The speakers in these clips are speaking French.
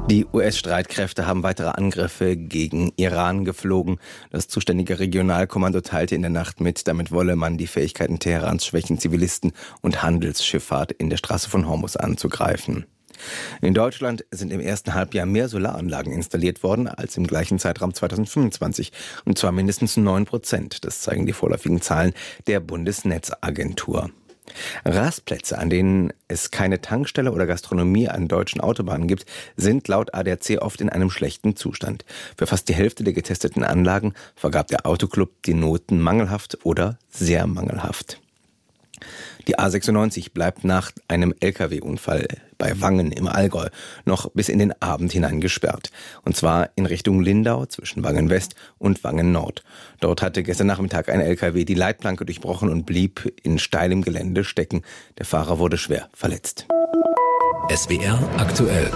Die US-Streitkräfte haben weitere Angriffe gegen Iran geflogen. Das zuständige Regionalkommando teilte in der Nacht mit, damit wolle man die Fähigkeiten Teherans schwächen, Zivilisten und Handelsschifffahrt in der Straße von Hormuz anzugreifen. In Deutschland sind im ersten Halbjahr mehr Solaranlagen installiert worden als im gleichen Zeitraum 2025. Und zwar mindestens 9%. Das zeigen die vorläufigen Zahlen der Bundesnetzagentur. Rastplätze, an denen es keine Tankstelle oder Gastronomie an deutschen Autobahnen gibt, sind laut ADAC oft in einem schlechten Zustand. Für fast die Hälfte der getesteten Anlagen vergab der Autoclub die Noten mangelhaft oder sehr mangelhaft. Die A96 bleibt nach einem Lkw-Unfall bei Wangen im Allgäu noch bis in den Abend hinein gesperrt. Und zwar in Richtung Lindau zwischen Wangen West und Wangen Nord. Dort hatte gestern Nachmittag ein Lkw die Leitplanke durchbrochen und blieb in steilem Gelände stecken. Der Fahrer wurde schwer verletzt. SWR aktuell.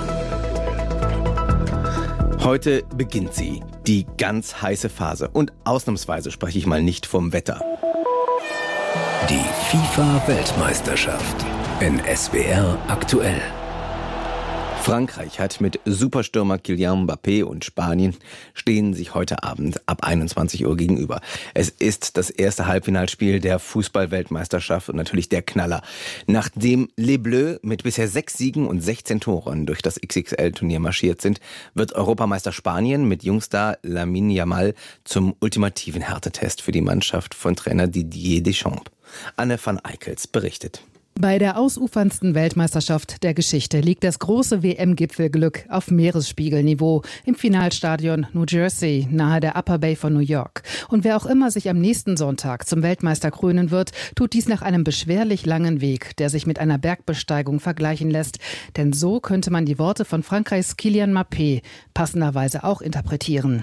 Heute beginnt sie, die ganz heiße Phase. Und ausnahmsweise spreche ich mal nicht vom Wetter. Die FIFA-Weltmeisterschaft in SWR aktuell. Frankreich hat mit Superstürmer Kylian Mbappé und Spanien stehen sich heute Abend ab 21 Uhr gegenüber. Es ist das erste Halbfinalspiel der Fußball-Weltmeisterschaft und natürlich der Knaller. Nachdem Les Bleus mit bisher 6 Siegen und 16 Toren durch das XXL-Turnier marschiert sind, wird Europameister Spanien mit Jungstar Lamine Yamal zum ultimativen Härtetest für die Mannschaft von Trainer Didier Deschamps. Anne van Eickels berichtet. Bei der ausuferndsten Weltmeisterschaft der Geschichte liegt das große WM-Gipfelglück auf Meeresspiegelniveau im Finalstadion New Jersey, nahe der Upper Bay von New York. Und wer auch immer sich am nächsten Sonntag zum Weltmeister krönen wird, tut dies nach einem beschwerlich langen Weg, der sich mit einer Bergbesteigung vergleichen lässt. Denn so könnte man die Worte von Frankreichs Kylian Mbappé passenderweise auch interpretieren.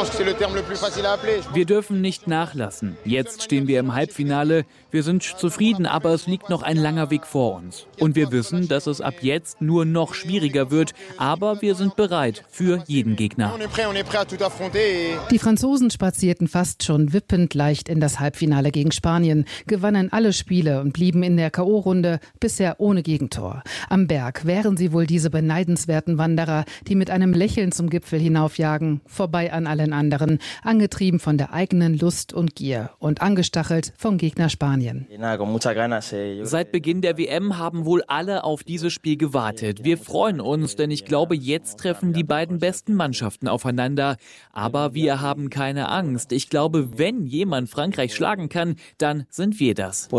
Wir dürfen nicht nachlassen. Jetzt stehen wir im Halbfinale. Wir sind zufrieden, aber es liegt noch ein langer Weg vor uns. Und wir wissen, dass es ab jetzt nur noch schwieriger wird, aber wir sind bereit für jeden Gegner. Die Franzosen spazierten fast schon wippend leicht in das Halbfinale gegen Spanien, gewannen alle Spiele und blieben in der K.O.-Runde bisher ohne Gegentor. Am Berg wären sie wohl diese beneidenswerten Wanderer, die mit einem Lächeln zum Gipfel hinaufjagen, vorbei an allen anderen, angetrieben von der eigenen Lust und Gier und angestachelt vom Gegner Spanien. Seit Beginn der WM haben wohl alle auf dieses Spiel gewartet. Wir freuen uns, denn ich glaube, jetzt treffen die beiden besten Mannschaften aufeinander. Aber wir haben keine Angst. Ich glaube, wenn jemand Frankreich schlagen kann, dann sind wir das.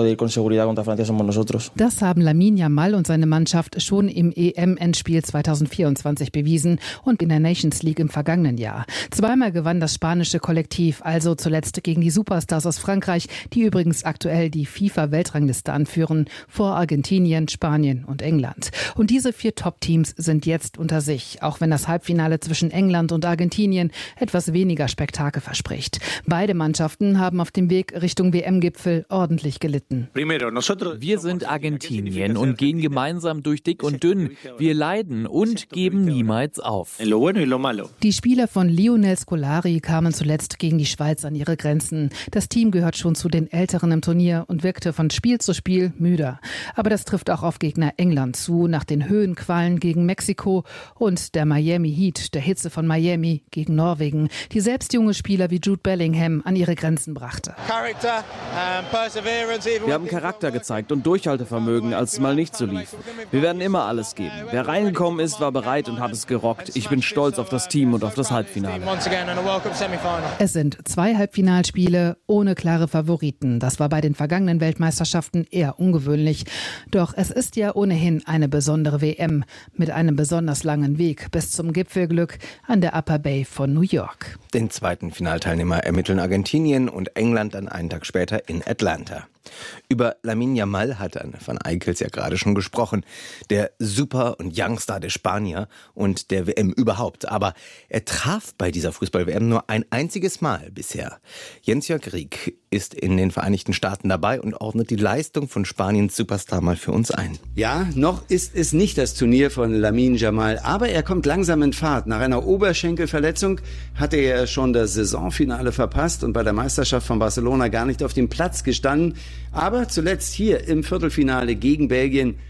Das haben Lamine Yamal und seine Mannschaft schon im EM-Endspiel 2024 bewiesen und in der Nations League im vergangenen Jahr. Zweimal gewann das spanische Kollektiv, also zuletzt gegen die Superstars aus Frankreich, die übrigens aktuell die FIFA-Weltrangliste anführen, vor Argentinien, Spanien und England. Und diese 4 Top-Teams sind jetzt unter sich, auch wenn das Halbfinale zwischen England und Argentinien etwas weniger Spektakel verspricht. Beide Mannschaften haben auf dem Weg Richtung WM-Gipfel ordentlich gelitten. Wir sind Argentinien und gehen gemeinsam durch dick und dünn. Wir leiden und geben niemals auf. Die Spieler von Lionel Scolari kamen zuletzt gegen die Schweiz an ihre Grenzen. Das Team gehört schon zu den Älteren im Turnier und wirkte von Spiel zu Spiel müder. Aber das trifft auch auf Gegner England zu, nach den Höhenqualen gegen Mexiko und der Miami Heat, der Hitze von Miami gegen Norwegen, die selbst junge Spieler wie Jude Bellingham an ihre Grenzen brachte. Wir haben Charakter gezeigt und Durchhaltevermögen, als es mal nicht so lief. Wir werden immer alles geben. Wer reingekommen ist, war bereit und hat es gerockt. Ich bin stolz auf das Team und auf das Halbfinale. Es sind 2 Halbfinalspiele ohne klare Favoriten. Das war bei den vergangenen Weltmeisterschaften eher ungewöhnlich. Doch es ist ja ohnehin eine besondere WM mit einem besonders langen Weg bis zum Gipfelglück an der Upper Bay von New York. Den zweiten Finalteilnehmer ermitteln Argentinien und England dann einen Tag später in Atlanta. Über Lamine Yamal hat Anne van Eickels ja gerade schon gesprochen. Der Super- und Youngstar der Spanier und der WM überhaupt. Aber er traf bei dieser Fußball-WM nur ein einziges Mal bisher. Jens-Jörg Rieck ist in den Vereinigten Staaten dabei und ordnet die Leistung von Spaniens Superstar mal für uns ein. Ja, noch ist es nicht das Turnier von Lamine Yamal, aber er kommt langsam in Fahrt. Nach einer Oberschenkelverletzung hatte er schon das Saisonfinale verpasst und bei der Meisterschaft von Barcelona gar nicht auf dem Platz gestanden. Aber zuletzt hier im Viertelfinale gegen Belgien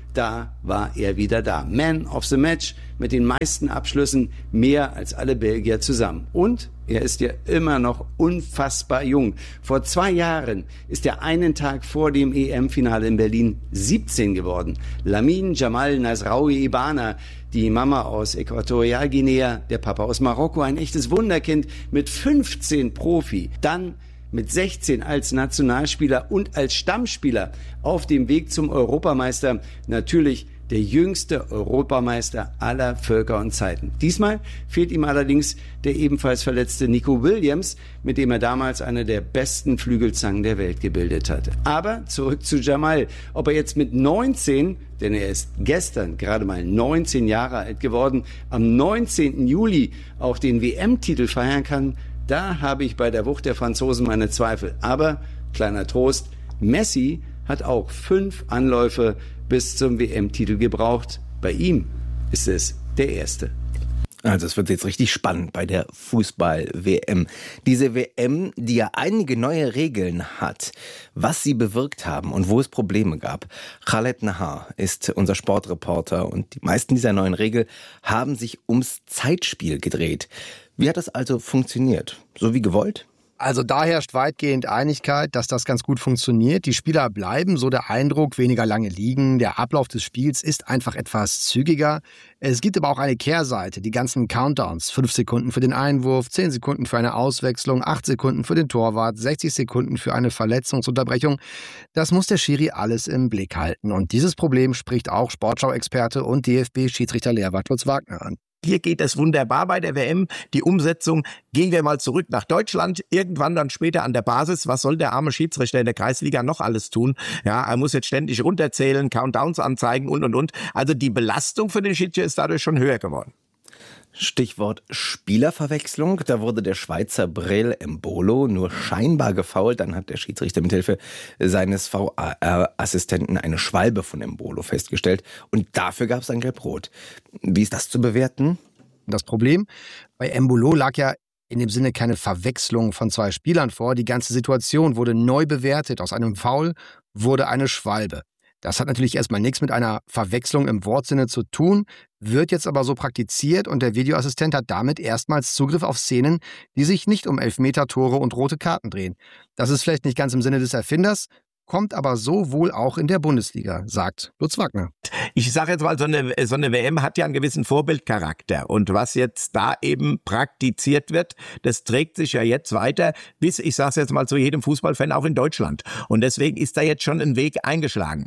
da war er wieder da. Man of the Match mit den meisten Abschlüssen, mehr als alle Belgier zusammen. Und er ist ja immer noch unfassbar jung. Vor 2 Jahren ist er einen Tag vor dem EM-Finale in Berlin 17 geworden. Lamine Jamal Nasraoui Ibana, die Mama aus Äquatorialguinea, der Papa aus Marokko, ein echtes Wunderkind mit 15 Profi. Dann mit 16 als Nationalspieler und als Stammspieler auf dem Weg zum Europameister. Natürlich der jüngste Europameister aller Völker und Zeiten. Diesmal fehlt ihm allerdings der ebenfalls verletzte Nico Williams, mit dem er damals eine der besten Flügelzangen der Welt gebildet hatte. Aber zurück zu Jamal. Ob er jetzt mit 19, denn er ist gestern gerade mal 19 Jahre alt geworden, am 19. Juli auch den WM-Titel feiern kann, da habe ich bei der Wucht der Franzosen meine Zweifel. Aber, kleiner Trost, Messi hat auch 5 Anläufe bis zum WM-Titel gebraucht. Bei ihm ist es der erste. Also es wird jetzt richtig spannend bei der Fußball-WM. Diese WM, die ja einige neue Regeln hat, was sie bewirkt haben und wo es Probleme gab. Khaled Nahar ist unser Sportreporter und die meisten dieser neuen Regeln haben sich ums Zeitspiel gedreht. Wie hat das also funktioniert? So wie gewollt? Also da herrscht weitgehend Einigkeit, dass das ganz gut funktioniert. Die Spieler bleiben, so der Eindruck, weniger lange liegen. Der Ablauf des Spiels ist einfach etwas zügiger. Es gibt aber auch eine Kehrseite, die ganzen Countdowns. 5 Sekunden für den Einwurf, 10 Sekunden für eine Auswechslung, 8 Sekunden für den Torwart, 60 Sekunden für eine Verletzungsunterbrechung. Das muss der Schiri alles im Blick halten. Und dieses Problem spricht auch Sportschau-Experte und DFB-Schiedsrichter Lehrwart Lutz Wagner an. Hier geht es wunderbar bei der WM. Die Umsetzung, gehen wir mal zurück nach Deutschland, irgendwann dann später an der Basis. Was soll der arme Schiedsrichter in der Kreisliga noch alles tun? Ja, er muss jetzt ständig runterzählen, Countdowns anzeigen und. Also die Belastung für den Schiedsrichter ist dadurch schon höher geworden. Stichwort Spielerverwechslung. Da wurde der Schweizer Breel Embolo nur scheinbar gefoult. Dann hat der Schiedsrichter mithilfe seines VAR-Assistenten eine Schwalbe von Embolo festgestellt. Und dafür gab es ein Gelb-Rot. Wie ist das zu bewerten? Das Problem bei Embolo lag ja in dem Sinne keine Verwechslung von 2 Spielern vor. Die ganze Situation wurde neu bewertet. Aus einem Foul wurde eine Schwalbe. Das hat natürlich erstmal nichts mit einer Verwechslung im Wortsinne zu tun, wird jetzt aber so praktiziert und der Videoassistent hat damit erstmals Zugriff auf Szenen, die sich nicht um Elfmeter-Tore und rote Karten drehen. Das ist vielleicht nicht ganz im Sinne des Erfinders, kommt aber so wohl auch in der Bundesliga, sagt Lutz Wagner. Ich sage jetzt mal, so eine WM hat ja einen gewissen Vorbildcharakter. Und was jetzt da eben praktiziert wird, das trägt sich ja jetzt weiter bis, ich sage es jetzt mal, zu jedem Fußballfan auch in Deutschland. Und deswegen ist da jetzt schon ein Weg eingeschlagen.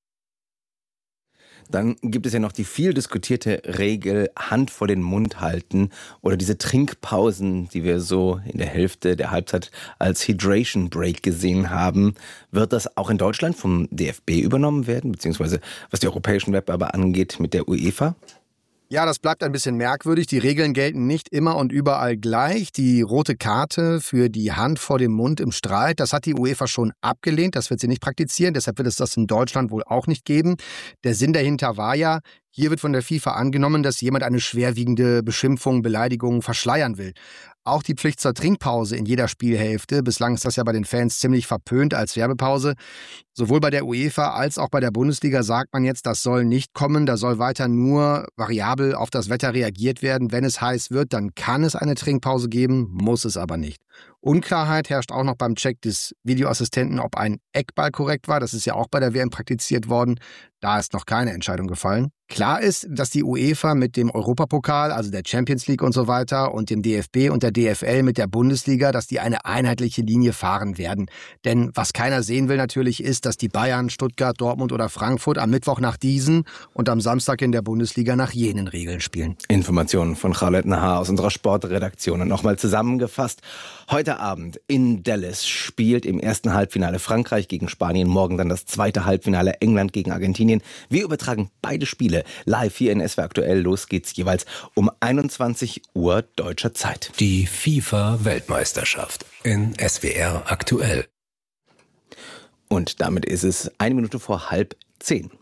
Dann gibt es ja noch die viel diskutierte Regel Hand vor den Mund halten oder diese Trinkpausen, die wir so in der Hälfte der Halbzeit als Hydration Break gesehen haben. Wird das auch in Deutschland vom DFB übernommen werden, beziehungsweise was die europäischen Wettbewerbe angeht mit der UEFA? Ja, das bleibt ein bisschen merkwürdig. Die Regeln gelten nicht immer und überall gleich. Die rote Karte für die Hand vor dem Mund im Streit, das hat die UEFA schon abgelehnt. Das wird sie nicht praktizieren. Deshalb wird es das in Deutschland wohl auch nicht geben. Der Sinn dahinter war ja, hier wird von der FIFA angenommen, dass jemand eine schwerwiegende Beschimpfung, Beleidigung verschleiern will. Auch die Pflicht zur Trinkpause in jeder Spielhälfte, bislang ist das ja bei den Fans ziemlich verpönt als Werbepause. Sowohl bei der UEFA als auch bei der Bundesliga sagt man jetzt, das soll nicht kommen. Da soll weiter nur variabel auf das Wetter reagiert werden. Wenn es heiß wird, dann kann es eine Trinkpause geben, muss es aber nicht. Unklarheit herrscht auch noch beim Check des Videoassistenten, ob ein Eckball korrekt war. Das ist ja auch bei der WM praktiziert worden. Da ist noch keine Entscheidung gefallen. Klar ist, dass die UEFA mit dem Europapokal, also der Champions League und so weiter, und dem DFB und der DFL mit der Bundesliga, dass die eine einheitliche Linie fahren werden. Denn was keiner sehen will natürlich ist, dass die Bayern, Stuttgart, Dortmund oder Frankfurt am Mittwoch nach diesen und am Samstag in der Bundesliga nach jenen Regeln spielen. Informationen von Khaled Nahar aus unserer Sportredaktion. Und nochmal zusammengefasst. Heute Abend in Dallas spielt im ersten Halbfinale Frankreich gegen Spanien, morgen dann das zweite Halbfinale England gegen Argentinien. Wir übertragen beide Spiele live hier in SWR Aktuell. Los geht's jeweils um 21 Uhr deutscher Zeit. Die FIFA-Weltmeisterschaft in SWR Aktuell. Und damit ist es 1 Minute vor 9:30.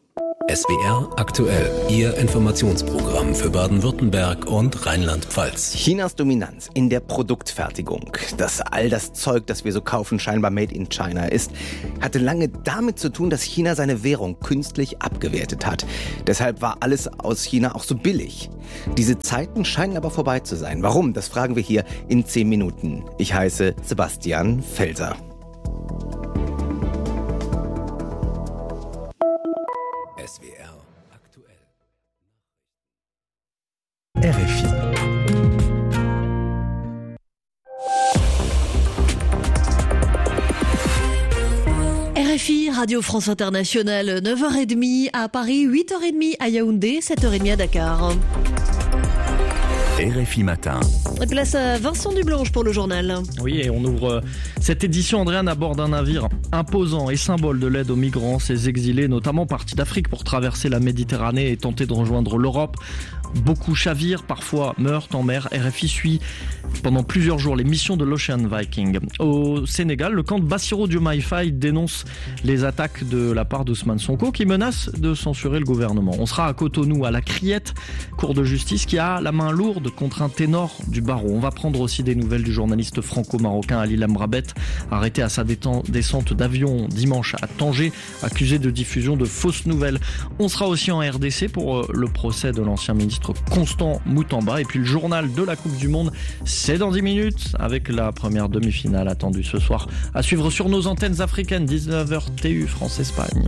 SWR aktuell, Ihr Informationsprogramm für Baden-Württemberg und Rheinland-Pfalz. Chinas Dominanz in der Produktfertigung, dass all das Zeug, das wir so kaufen, scheinbar made in China ist, hatte lange damit zu tun, dass China seine Währung künstlich abgewertet hat. Deshalb war alles aus China auch so billig. Diese Zeiten scheinen aber vorbei zu sein. Warum? Das fragen wir hier in 10 Minuten. Ich heiße Sebastian Felser. SWR aktuell. RFI. RFI, Radio France Internationale, 9h30 à Paris, 8h30 à Yaoundé, 7h30 à Dakar. RFI Matin. Place à Vincent Dublanche pour le journal. Oui, et on ouvre cette édition, Andréane, à bord d'un navire imposant et symbole de l'aide aux migrants, ces exilés, notamment partis d'Afrique pour traverser la Méditerranée et tenter de rejoindre l'Europe. Beaucoup chavirent, parfois meurent en mer. RFI suit pendant plusieurs jours les missions de l'Ocean Viking. Au Sénégal, le camp de Bassirou Diomaye Faye dénonce les attaques de la part d'Ousmane Sonko qui menace de censurer le gouvernement. On sera à Cotonou, à la Criette, cour de justice qui a la main lourde contre un ténor du barreau. On va prendre aussi des nouvelles du journaliste franco-marocain Ali Lambrabet, arrêté à sa descente d'avion dimanche à Tanger, accusé de diffusion de fausses nouvelles. On sera aussi en RDC pour le procès de l'ancien ministre Constant Moutamba. Et puis le journal de la Coupe du Monde, c'est dans 10 minutes avec la première demi-finale attendue ce soir à suivre sur nos antennes africaines, 19h TU France-Espagne.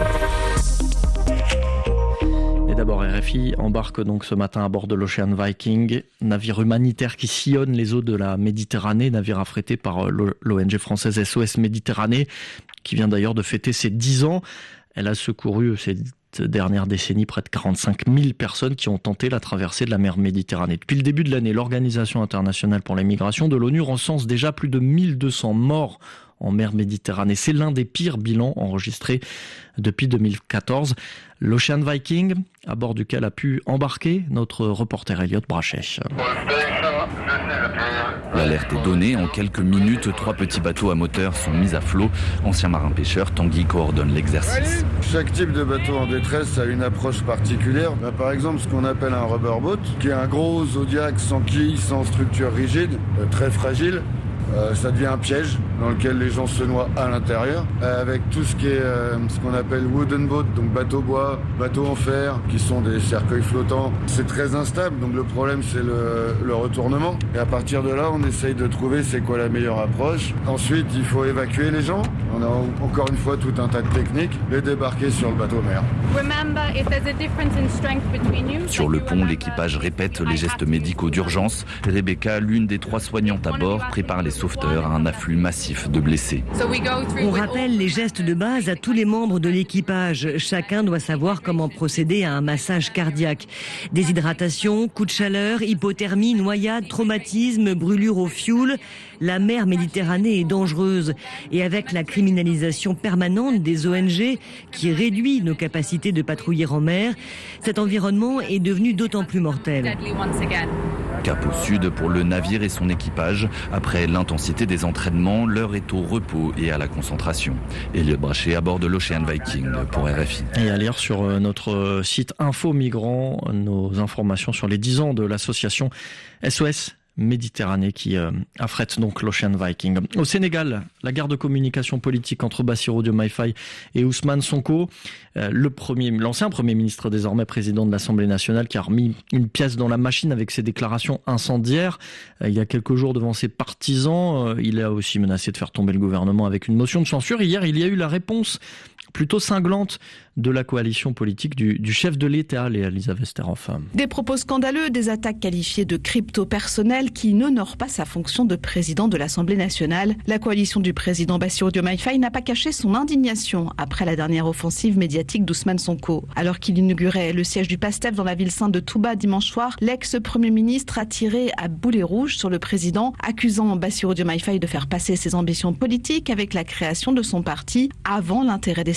Et d'abord, RFI embarque donc ce matin à bord de l'Ocean Viking, navire humanitaire qui sillonne les eaux de la Méditerranée, navire affrété par l'ONG française SOS Méditerranée, qui vient d'ailleurs de fêter ses 10 ans. Elle a secouru ces dernière décennie près de 45 000 personnes qui ont tenté la traversée de la mer Méditerranée. Depuis le début de l'année, l'Organisation internationale pour les migrations de l'ONU recense déjà plus de 1200 morts en mer Méditerranée. C'est l'un des pires bilans enregistrés depuis 2014. L'Ocean Viking, à bord duquel a pu embarquer notre reporter Elliot Brachet. L'alerte est donnée. En quelques minutes, 3 petits bateaux à moteur sont mis à flot. Ancien marin-pêcheur, Tanguy coordonne l'exercice. Chaque type de bateau en détresse a une approche particulière. Par exemple, ce qu'on appelle un rubberboat, qui est un gros zodiac sans quille, sans structure rigide, très fragile. Ça devient un piège dans lequel les gens se noient à l'intérieur, avec tout ce qui est ce qu'on appelle wooden boat, donc bateau bois, bateau en fer, qui sont des cercueils flottants. C'est très instable, donc le problème c'est le retournement. Et à partir de là, on essaye de trouver c'est quoi la meilleure approche. Ensuite, il faut évacuer les gens. On a encore une fois tout un tas de techniques, et débarquer sur le bateau mère. Sur le pont, l'équipage répète les gestes médicaux d'urgence. Rebecca, l'une des 3 soignantes à bord, prépare les sauveteurs à un afflux massif de blessés. On rappelle les gestes de base à tous les membres de l'équipage. Chacun doit savoir comment procéder à un massage cardiaque. Déshydratation, coup de chaleur, hypothermie, noyade, traumatisme, brûlure au fioul. La mer Méditerranée est dangereuse. Et avec la criminalisation permanente des ONG qui réduit nos capacités de patrouiller en mer, cet environnement est devenu d'autant plus mortel. Cap au sud pour le navire et son équipage. Après l'intensité des entraînements, l'heure est au repos et à la concentration. Elliot Brachet à bord de l'Ocean Viking pour RFI. Et à lire sur notre site Info Migrants nos informations sur les 10 ans de l'association SOS Méditerranée qui affrète donc l'Ocean Viking. Au Sénégal, la guerre de communication politique entre Bassirou Diomaye Faye et Ousmane Sonko, l'ancien Premier ministre désormais président de l'Assemblée nationale qui a remis une pièce dans la machine avec ses déclarations incendiaires. Il y a quelques jours devant ses partisans, il a aussi menacé de faire tomber le gouvernement avec une motion de censure. Hier, il y a eu la réponse plutôt cinglante de la coalition politique du chef de l'État, Léa-Lisa Westerhoff. Des propos scandaleux, des attaques qualifiées de crypto-personnelles qui n'honorent pas sa fonction de président de l'Assemblée nationale. La coalition du président Bassirou Diomaye Faye n'a pas caché son indignation après la dernière offensive médiatique d'Ousmane Sonko. Alors qu'il inaugurait le siège du PASTEF dans la ville sainte de Touba dimanche soir, l'ex-premier ministre a tiré à boulet rouge sur le président, accusant Bassirou Diomaye Faye de faire passer ses ambitions politiques avec la création de son parti avant l'intérêt des Sénégalais.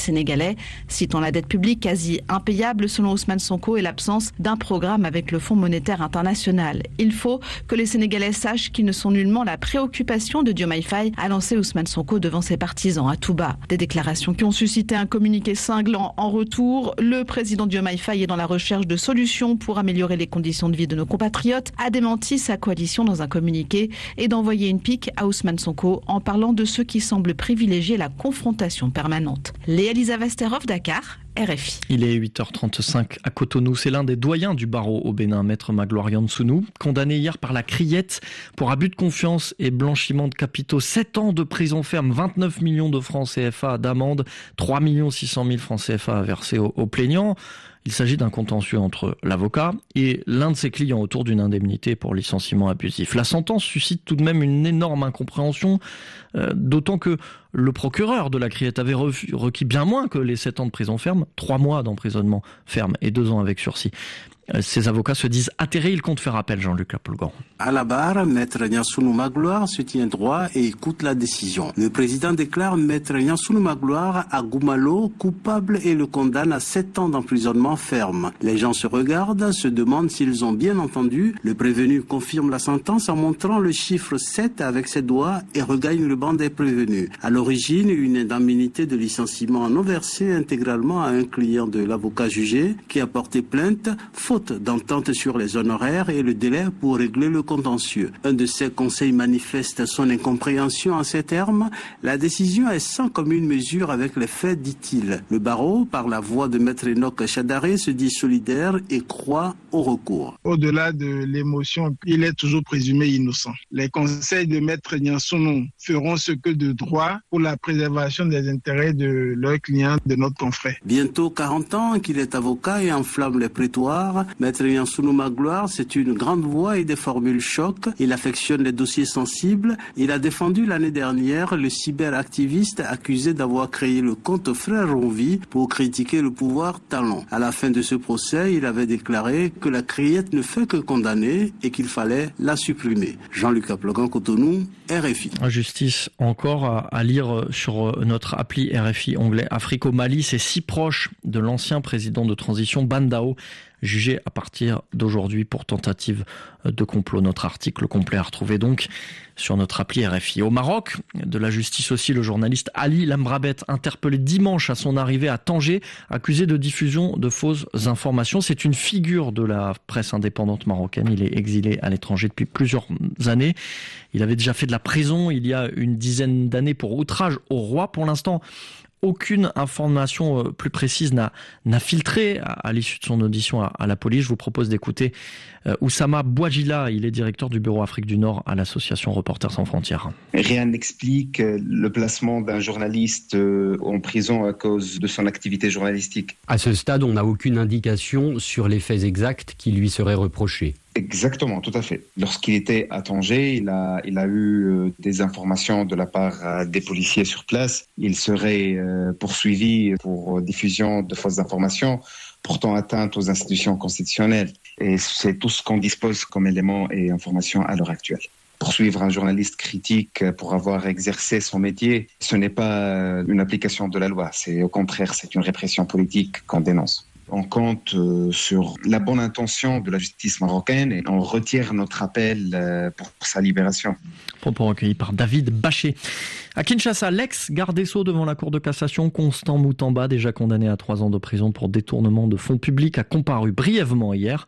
sénégalais, citant la dette publique quasi impayable selon Ousmane Sonko et l'absence d'un programme avec le Fonds monétaire international. Il faut que les Sénégalais sachent qu'ils ne sont nullement la préoccupation de Diomaye Faye, a lancé Ousmane Sonko devant ses partisans à Touba. Des déclarations qui ont suscité un communiqué cinglant en retour. Le président Diomaye Faye est dans la recherche de solutions pour améliorer les conditions de vie de nos compatriotes, a démenti sa coalition dans un communiqué et d'envoyer une pique à Ousmane Sonko en parlant de ceux qui semblent privilégier la confrontation permanente. Léa-Lisa Vesterhoff, Dakar, RFI. Il est 8h35 à Cotonou. C'est l'un des doyens du barreau au Bénin, maître Magloire Yansounou, condamné hier par la Criette pour abus de confiance et blanchiment de capitaux. 7 ans de prison ferme, 29 millions de francs CFA d'amende, 3 600 000 francs CFA versés aux plaignants. Il s'agit d'un contentieux entre l'avocat et l'un de ses clients autour d'une indemnité pour licenciement abusif. La sentence suscite tout de même une énorme incompréhension, d'autant que le procureur de la Criette avait requis bien moins que les 7 ans de prison ferme, 3 mois d'emprisonnement ferme et 2 ans avec sursis. Ces avocats se disent atterrés, ils comptent faire appel, Jean-Luc Lapolgan. À la barre, maître Yansounou Magloire se tient droit et écoute la décision. Le président déclare maître Yansounou Magloire à Goumalo coupable et le condamne à 7 ans d'emprisonnement ferme. Les gens se regardent, se demandent s'ils ont bien entendu. Le prévenu confirme la sentence en montrant le chiffre 7 avec ses doigts et regagne le banc des prévenus. À l'origine, une indemnité de licenciement non versée intégralement à un client de l'avocat jugé qui a porté plainte, faute d'entente sur les honoraires et le délai pour régler le contentieux. Un de ses conseils manifeste son incompréhension en ces termes. La décision est sans commune mesure avec les faits, dit-il. Le barreau, par la voix de maître Enoch Chadaré, se dit solidaire et croit au recours. Au-delà de l'émotion, il est toujours présumé innocent. Les conseils de maître Yansounou feront ce que de droit pour la préservation des intérêts de leurs clients, de notre confrère. Bientôt 40 ans qu'il est avocat et enflamme les prétoires, maître Yansounou Magloire, c'est une grande voix et des formules choc. Il affectionne les dossiers sensibles. Il a défendu l'année dernière le cyberactiviste accusé d'avoir créé le compte Frère Ronvi pour critiquer le pouvoir Talon. À la fin de ce procès, il avait déclaré que la Criette ne fait que condamner et qu'il fallait la supprimer. Jean-Luc Lapolgan, Cotonou, RFI. Justice encore à lire sur notre appli RFI onglet Afrique au Mali. C'est si proche de l'ancien président de transition Bandao, jugé à partir d'aujourd'hui pour tentative de complot. Notre article complet à retrouver donc sur notre appli RFI. Au Maroc, de la justice aussi, le journaliste Ali Lambrabet, interpellé dimanche à son arrivée à Tanger, accusé de diffusion de fausses informations. C'est une figure de la presse indépendante marocaine. Il est exilé à l'étranger depuis plusieurs années. Il avait déjà fait de la prison il y a une dizaine d'années pour outrage au roi. Pour l'instant, aucune information plus précise n'a filtré à l'issue de son audition à la police. Je vous propose d'écouter Oussama Bouadjila. Il est directeur du bureau Afrique du Nord à l'association Reporters sans frontières. Rien n'explique le placement d'un journaliste en prison à cause de son activité journalistique. À ce stade, on n'a aucune indication sur les faits exacts qui lui seraient reprochés. Exactement, tout à fait. Lorsqu'il était à Tanger, il a eu des informations de la part des policiers sur place. Il serait poursuivi pour diffusion de fausses informations, portant atteinte aux institutions constitutionnelles. Et c'est tout ce qu'on dispose comme éléments et informations à l'heure actuelle. Poursuivre un journaliste critique pour avoir exercé son métier, ce n'est pas une application de la loi. C'est au contraire, c'est une répression politique qu'on dénonce. On compte sur la bonne intention de la justice marocaine et on retire notre appel pour sa libération. Propos recueillis par David Bachet. À Kinshasa, l'ex-garde des Sceaux devant la Cour de cassation, Constant Moutamba, déjà condamné à 3 ans de prison pour détournement de fonds publics, a comparu brièvement hier.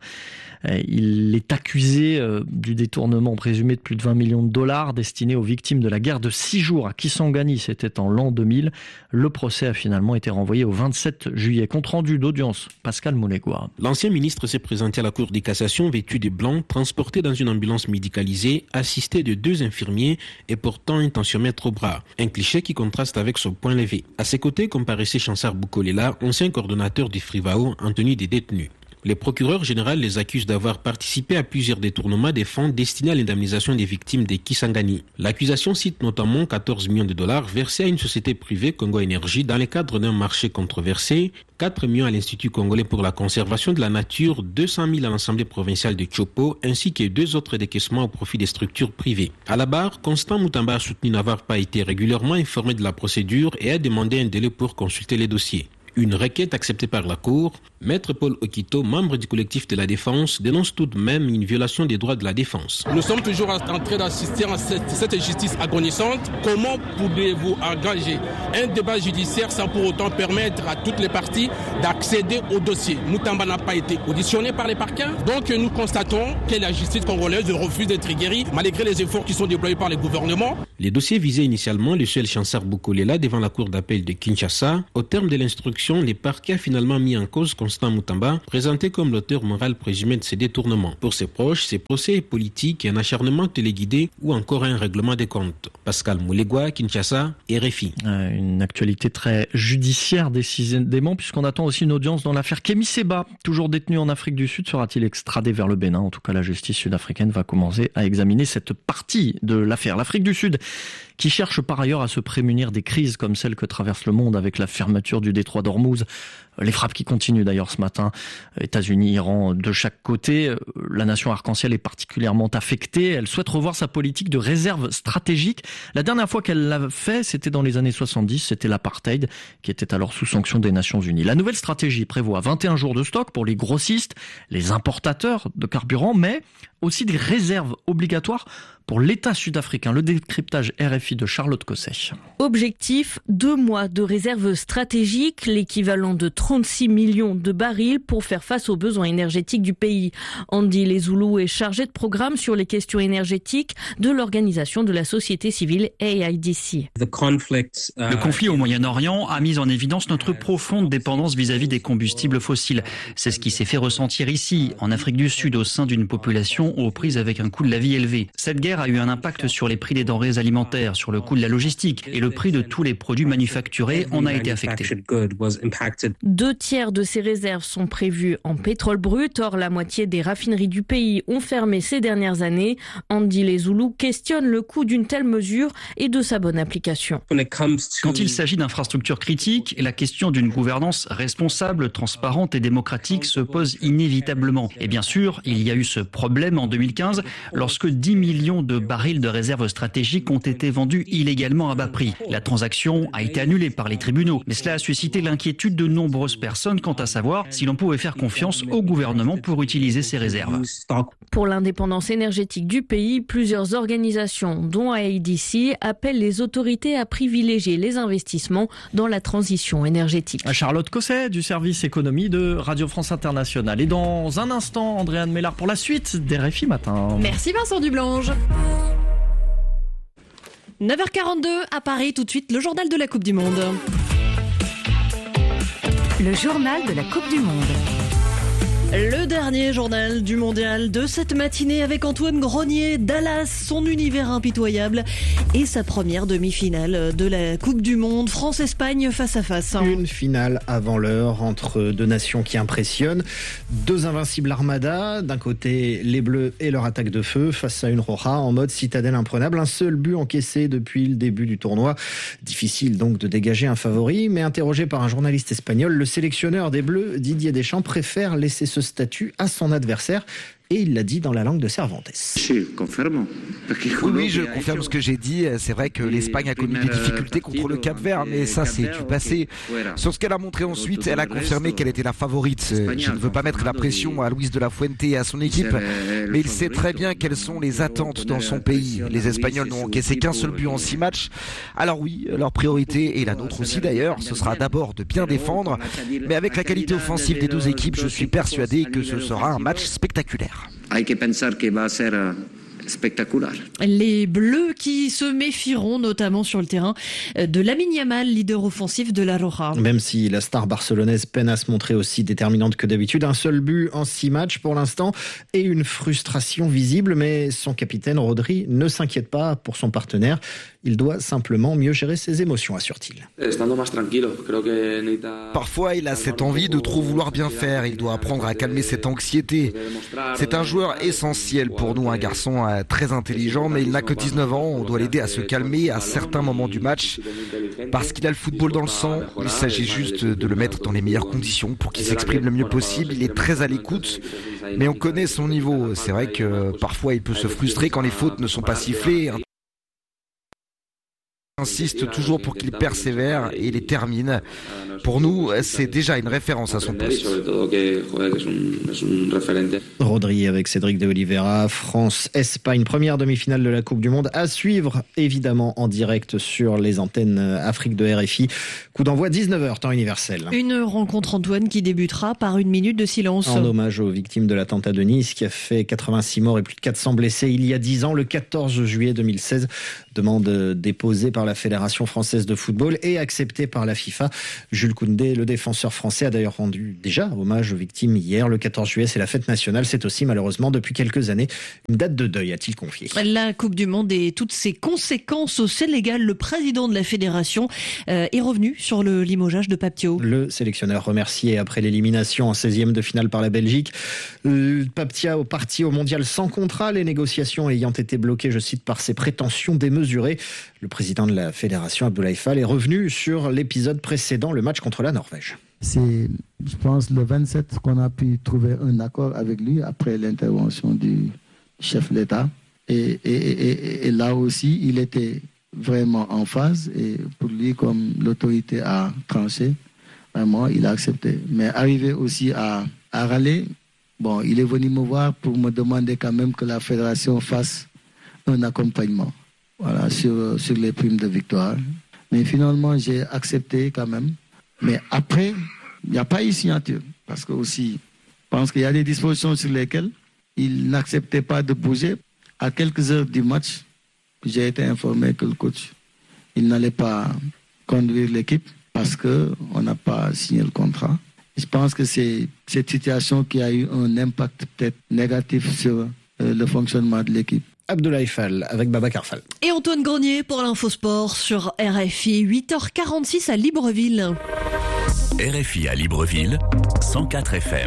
Il est accusé du détournement présumé de plus de 20 millions de dollars destinés aux victimes de la guerre de 6 jours à Kisangani, c'était en l'an 2000. Le procès a finalement été renvoyé au 27 juillet. Compte rendu d'audience, Pascal Moulegua. L'ancien ministre s'est présenté à la Cour de cassation vêtu de blanc, transporté dans une ambulance médicalisée, assisté de 2 infirmiers et portant un tensiomètre au bras. Un cliché qui contraste avec son poing levé. À ses côtés comparaissait Chansar Boukolela, ancien coordonnateur du Frivao en tenue des détenus. Les procureurs généraux les accusent d'avoir participé à plusieurs détournements des fonds destinés à l'indemnisation des victimes des Kisangani. L'accusation cite notamment 14 millions de dollars versés à une société privée, Congo Énergie, dans le cadre d'un marché controversé, 4 millions à l'Institut congolais pour la conservation de la nature, 200 000 à l'Assemblée provinciale de Tchopo, ainsi que 2 autres décaissements au profit des structures privées. À la barre, Constant Moutamba a soutenu n'avoir pas été régulièrement informé de la procédure et a demandé un délai pour consulter les dossiers. Une requête acceptée par la Cour, Maître Paul Okito, membre du collectif de la défense, dénonce tout de même une violation des droits de la défense. Nous sommes toujours en train d'assister à cette justice agonisante. Comment pouvez-vous engager un débat judiciaire sans pour autant permettre à toutes les parties d'accéder au dossier? Moutamba n'a pas été auditionné par les parquets. Donc nous constatons que la justice congolaise refuse d'être guérie malgré les efforts qui sont déployés par le gouvernement. Les dossiers visaient initialement le seul Chansar Boukolela devant la cour d'appel de Kinshasa. Au terme de l'instruction, les parquets a finalement mis en cause Constant Moutamba, présenté comme l'auteur moral présumé de ces détournements. Pour ses proches, ces procès politiques et un acharnement téléguidé ou encore un règlement des comptes. Pascal Moulegua, Kinshasa, RFI. Une actualité très judiciaire décidément, puisqu'on attend aussi une audience dans l'affaire Kémy Séba, toujours détenu en Afrique du Sud. Sera-t-il extradé vers le Bénin? En tout cas, la justice sud-africaine va commencer à examiner cette partie de l'affaire. L'Afrique du Sud, qui cherche par ailleurs à se prémunir des crises comme celle que traverse le monde avec la fermeture du détroit d'Ormuz. Les frappes qui continuent d'ailleurs ce matin, États-Unis, Iran, de chaque côté. La nation arc-en-ciel est particulièrement affectée. Elle souhaite revoir sa politique de réserve stratégique. La dernière fois qu'elle l'a fait, c'était dans les années 70. C'était l'apartheid qui était alors sous sanction des Nations Unies. La nouvelle stratégie prévoit 21 jours de stock pour les grossistes, les importateurs de carburant, mais aussi des réserves obligatoires pour l'État sud-africain. Le décryptage RFI de Charlotte Cosset. Objectif, 2 mois de réserve stratégique, l'équivalent de 36 millions de barils pour faire face aux besoins énergétiques du pays. Andy Lezoulou est chargé de programme sur les questions énergétiques de l'organisation de la société civile AIDC. Le conflit au Moyen-Orient a mis en évidence notre profonde dépendance vis-à-vis des combustibles fossiles. C'est ce qui s'est fait ressentir ici, en Afrique du Sud, au sein d'une population aux prises avec un coût de la vie élevé. Cette guerre a eu un impact sur les prix des denrées alimentaires, sur le coût de la logistique et le prix de tous les produits manufacturés en a été affecté. 2 tiers de ces réserves sont prévues en pétrole brut. Or, la moitié des raffineries du pays ont fermé ces dernières années. Andy Lezoulou questionne le coût d'une telle mesure et de sa bonne application. Quand il s'agit d'infrastructures critiques, la question d'une gouvernance responsable, transparente et démocratique se pose inévitablement. Et bien sûr, il y a eu ce problème en 2015 lorsque 10 millions de barils de réserves stratégiques ont été vendus illégalement à bas prix. La transaction a été annulée par les tribunaux, mais cela a suscité l'inquiétude de nombreuses personnes quant à savoir si l'on pouvait faire confiance au gouvernement pour utiliser ces réserves. Pour l'indépendance énergétique du pays, plusieurs organisations, dont AIDC, appellent les autorités à privilégier les investissements dans la transition énergétique. Charlotte Cosset du service économie de Radio France Internationale. Et dans un instant, Andréane Mélard pour la suite d'RFI Matin. Merci Vincent Dublange. 9h42 à Paris, tout de suite le journal de la Coupe du Monde. Le journal de la Coupe du Monde. Le dernier journal du mondial de cette matinée avec Antoine Grenier, Dallas, son univers impitoyable et sa première demi-finale de la Coupe du Monde, France-Espagne face à face. Une finale avant l'heure entre 2 nations qui impressionnent, 2 invincibles armadas, d'un côté les Bleus et leur attaque de feu face à une Roja en mode citadelle imprenable, un seul but encaissé depuis le début du tournoi. Difficile donc de dégager un favori, mais interrogé par un journaliste espagnol, le sélectionneur des Bleus, Didier Deschamps, préfère laisser ce statut à son adversaire. Et il l'a dit dans la langue de Cervantes. Oui, je confirme ce que j'ai dit. C'est vrai que l'Espagne a connu des difficultés contre le Cap-Vert, mais ça c'est du passé. Sur ce qu'elle a montré ensuite, elle a confirmé qu'elle était la favorite. Je ne veux pas mettre la pression à Luis de la Fuente et à son équipe, mais il sait très bien quelles sont les attentes dans son pays. Les Espagnols n'ont encaissé qu'un seul but en 6 matchs. Alors oui, leur priorité, et la nôtre aussi d'ailleurs, ce sera d'abord de bien défendre. Mais avec la qualité offensive des 2 équipes, je suis persuadé que ce sera un match spectaculaire. Hay que pensar que va a ser Les Bleus qui se méfieront notamment sur le terrain de Lamine Yamal, leader offensif de la Roja. Même si la star barcelonaise peine à se montrer aussi déterminante que d'habitude, un seul but en 6 matchs pour l'instant et une frustration visible, mais son capitaine Rodri ne s'inquiète pas pour son partenaire. Il doit simplement mieux gérer ses émotions, assure-t-il. Parfois, il a cette envie de trop vouloir bien faire. Il doit apprendre à calmer cette anxiété. C'est un joueur essentiel pour nous, un garçon très intelligent, mais il n'a que 19 ans. On doit l'aider à se calmer à certains moments du match parce qu'il a le football dans le sang. Il s'agit juste de le mettre dans les meilleures conditions pour qu'il s'exprime le mieux possible. Il est très à l'écoute, mais on connaît son niveau. C'est vrai que parfois, il peut se frustrer quand les fautes ne sont pas sifflées. Insiste toujours pour qu'il persévère et les termine. Pour nous, c'est déjà une référence à son poste. Rodri avec Cédric de Oliveira, France-Espagne, première demi-finale de la Coupe du Monde. À suivre, évidemment, en direct sur les antennes Afrique de RFI. Coup d'envoi 19h, temps universel. Une rencontre, Antoine, qui débutera par une minute de silence. En hommage aux victimes de l'attentat de Nice, qui a fait 86 morts et plus de 400 blessés il y a 10 ans, le 14 juillet 2016. Demande déposée par la Fédération française de football et acceptée par la FIFA. Jules Koundé, le défenseur français, a d'ailleurs rendu déjà hommage aux victimes hier. Le 14 juillet, c'est la fête nationale. C'est aussi, malheureusement, depuis quelques années, une date de deuil, a-t-il confié. La Coupe du Monde et toutes ses conséquences au Sénégal. Le président de la fédération est revenu sur le limogeage de Pape Thiaw. Le sélectionneur remercié après l'élimination en 16e de finale par la Belgique. Pape Thiaw parti au mondial sans contrat, les négociations ayant été bloquées, je cite, par ses prétentions démesurées. Le président de la fédération, Abdoulaye Fall, est revenu sur l'épisode précédent, le match contre la Norvège. C'est, je pense, le 27 qu'on a pu trouver un accord avec lui après l'intervention du chef de l'État. Et là aussi, il était vraiment en phase. Et pour lui, comme l'autorité a tranché, vraiment, il a accepté. Mais arrivé aussi à râler, bon, il est venu me voir pour me demander quand même que la fédération fasse un accompagnement. Voilà, sur les primes de victoire. Mais finalement, j'ai accepté quand même. Mais après, il n'y a pas eu signature. Parce que aussi, je pense qu'il y a des dispositions sur lesquelles il n'acceptait pas de bouger. À quelques heures du match, j'ai été informé que le coach, il n'allait pas conduire l'équipe parce qu'on n'a pas signé le contrat. Je pense que c'est cette situation qui a eu un impact peut-être négatif sur le fonctionnement de l'équipe. Abdoulaye Fall avec Babacar Fall. Et Antoine Grenier pour l'Infosport sur RFI, 8h46 à Libreville. RFI à Libreville, 104 FM.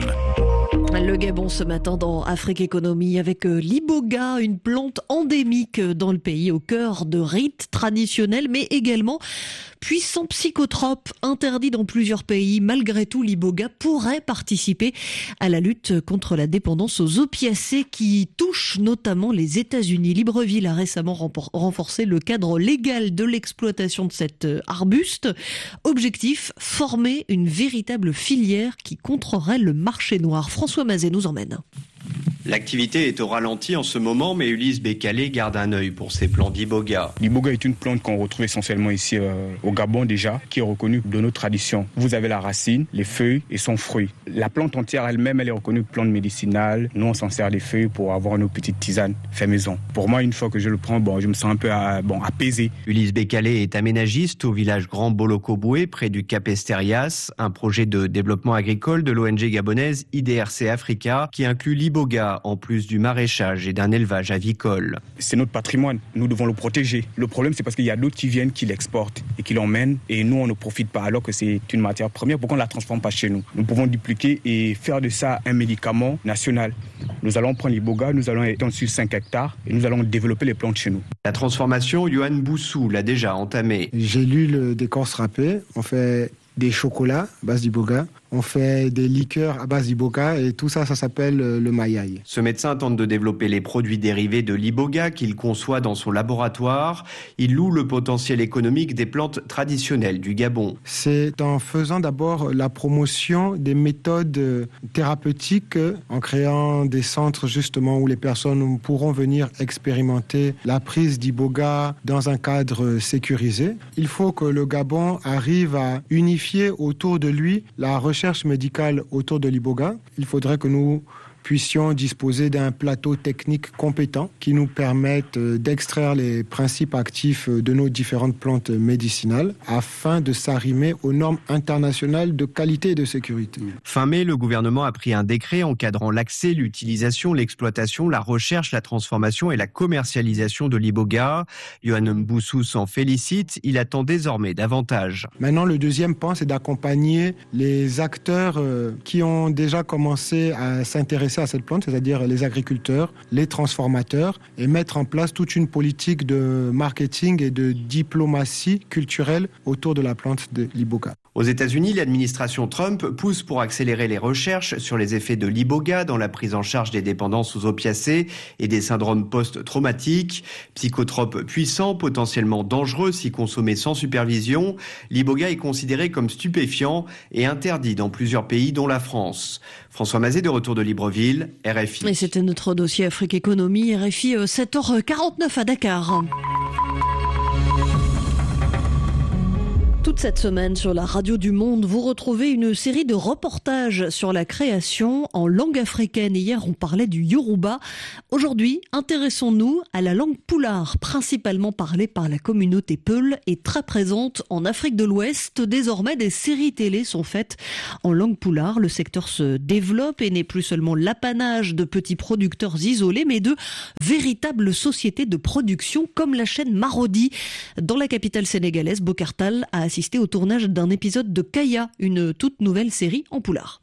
Le Gabon ce matin dans Afrique Économie avec l'iboga, une plante endémique dans le pays au cœur de rites traditionnels mais également puissant psychotrope interdit dans plusieurs pays. Malgré tout, l'iboga pourrait participer à la lutte contre la dépendance aux opiacés qui touche notamment les États-Unis. Libreville a récemment renforcé le cadre légal de l'exploitation de cet arbuste. Objectif, former une véritable filière qui contrerait le marché noir. François Mazet nous emmène. L'activité est au ralenti en ce moment, mais Ulysse Bécalé garde un œil pour ces plants d'iboga. L'iboga est une plante qu'on retrouve essentiellement ici au Gabon déjà, qui est reconnue de nos traditions. Vous avez la racine, les feuilles et son fruit. La plante entière elle-même, elle est reconnue plante médicinale. Nous, on s'en sert les feuilles pour avoir nos petites tisanes fait maison. Pour moi, une fois que je le prends, je me sens un peu apaisé. Ulysse Bécalé est aménagiste au village Grand Bolokoboué, près du Cap Esterias, un projet de développement agricole de l'ONG gabonaise IDRC Africa qui inclut l'iboga en plus du maraîchage et d'un élevage avicole. C'est notre patrimoine, nous devons le protéger. Le problème, c'est parce qu'il y a d'autres qui viennent, qui l'exportent et qui l'emmènent et nous, on ne profite pas alors que c'est une matière première. Pourquoi on ne la transforme pas chez nous? Nous pouvons dupliquer et faire de ça un médicament national. Nous allons prendre l'iboga, nous allons étendre sur 5 hectares et nous allons développer les plantes chez nous. La transformation, Yohan Boussou l'a déjà entamée. J'ai lu le décor râpé, on fait des chocolats à base d'iboga, on fait des liqueurs à base d'iboga et tout ça, ça s'appelle le mayaï. Ce médecin tente de développer les produits dérivés de l'iboga qu'il conçoit dans son laboratoire. Il loue le potentiel économique des plantes traditionnelles du Gabon. C'est en faisant d'abord la promotion des méthodes thérapeutiques, en créant des centres justement où les personnes pourront venir expérimenter la prise d'iboga dans un cadre sécurisé. Il faut que le Gabon arrive à unifier autour de lui la recherche médicale autour de l'iboga. Il faudrait que nous puissions disposer d'un plateau technique compétent qui nous permette d'extraire les principes actifs de nos différentes plantes médicinales afin de s'arrimer aux normes internationales de qualité et de sécurité. Fin mai, le gouvernement a pris un décret encadrant l'accès, l'utilisation, l'exploitation, la recherche, la transformation et la commercialisation de l'iboga. Yohann Mboussou s'en félicite, il attend désormais davantage. Maintenant, le deuxième pan, c'est d'accompagner les acteurs qui ont déjà commencé à s'intéresser à cette plante, c'est-à-dire les agriculteurs, les transformateurs, et mettre en place toute une politique de marketing et de diplomatie culturelle autour de la plante de l'iboga. Aux États-Unis, l'administration Trump pousse pour accélérer les recherches sur les effets de l'iboga dans la prise en charge des dépendances aux opiacés et des syndromes post-traumatiques. Psychotrope puissant, potentiellement dangereux si consommé sans supervision, l'iboga est considéré comme stupéfiant et interdit dans plusieurs pays dont la France. François Mazet de retour de Libreville, RFI. Et c'était notre dossier Afrique Économie, RFI 7h49 à Dakar. Toute cette semaine sur la Radio du Monde, vous retrouvez une série de reportages sur la création en langue africaine. Hier, on parlait du Yoruba. Aujourd'hui, intéressons-nous à la langue poulard, principalement parlée par la communauté Peul et très présente en Afrique de l'Ouest. Désormais, des séries télé sont faites en langue poulard. Le secteur se développe et n'est plus seulement l'apanage de petits producteurs isolés, mais de véritables sociétés de production comme la chaîne Marodi. Dans la capitale sénégalaise, Bokartal a assisté au tournage d'un épisode de Kaya, une toute nouvelle série en poulard.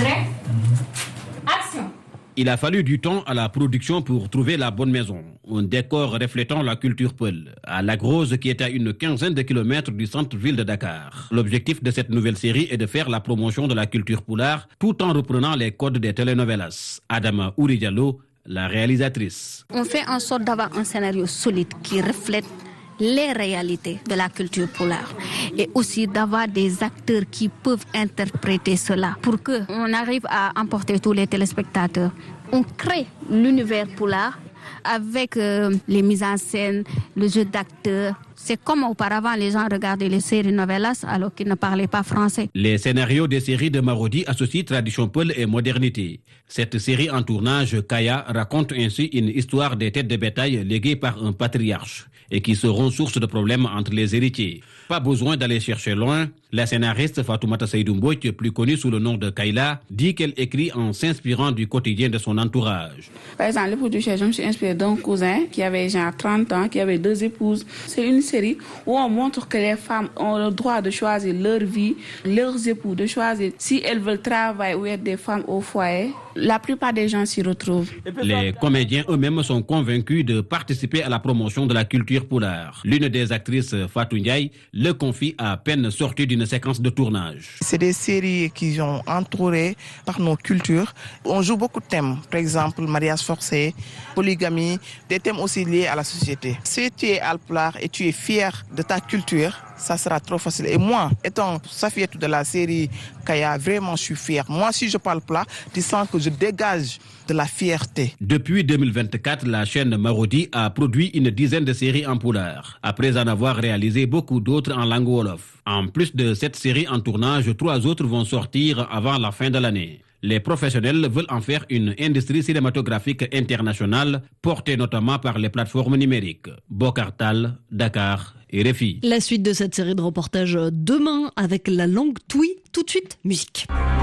Il a fallu du temps à la production pour trouver la bonne maison. Un décor reflétant la culture Peul, à La Grosse qui est à une quinzaine de kilomètres du centre-ville de Dakar. L'objectif de cette nouvelle série est de faire la promotion de la culture poulard tout en reprenant les codes des telenovelas. Adama Ouri Diallo, la réalisatrice. On fait en sorte d'avoir un scénario solide qui reflète les réalités de la culture poulard et aussi d'avoir des acteurs qui peuvent interpréter cela pour qu'on arrive à emporter tous les téléspectateurs. On crée l'univers poulard avec les mises en scène, le jeu d'acteurs. C'est comme auparavant les gens regardaient les séries novelas alors qu'ils ne parlaient pas français. Les scénarios des séries de Marodi associent tradition Peul et modernité. Cette série en tournage, Kaya, raconte ainsi une histoire des têtes de bétail léguées par un patriarche et qui seront source de problèmes entre les héritiers. Pas besoin d'aller chercher loin. La scénariste Fatoumata Seydou Mbodj, plus connue sous le nom de Kayla, dit qu'elle écrit en s'inspirant du quotidien de son entourage. Par exemple, Le Pou du Chef, je me suis inspirée d'un cousin qui avait genre 30 ans, qui avait 2 épouses. C'est une série où on montre que les femmes ont le droit de choisir leur vie, leurs époux, de choisir si elles veulent travailler ou être des femmes au foyer. La plupart des gens s'y retrouvent. Les comédiens eux-mêmes sont convaincus de participer à la promotion de la culture poulard. L'une des actrices, Fatou Ndiaye, le confie à peine sortie d'une séquence de tournage. C'est des séries qui sont entourées par nos cultures. On joue beaucoup de thèmes, par exemple mariage forcé, polygamie, des thèmes aussi liés à la société. Si tu es alpulaar et tu es fier de ta culture, ça sera trop facile. Et moi, étant Safiatou de la série Kaya, vraiment je suis fier. Moi, si je parle plat, tu sens que je dégage de la fierté. Depuis 2024, la chaîne Marodi a produit une dizaine de séries en poulard, après en avoir réalisé beaucoup d'autres en langue wolof. En plus de cette série en tournage, 3 autres vont sortir avant la fin de l'année. Les professionnels veulent en faire une industrie cinématographique internationale, portée notamment par les plateformes numériques. Bokartal, Dakar et RFI. La suite de cette série de reportages demain avec la langue Twi. Tout de suite, musique.